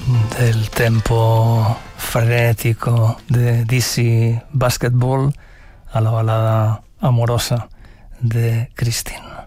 del tempo frenético de DC Basketball a la balada amorosa de Christine.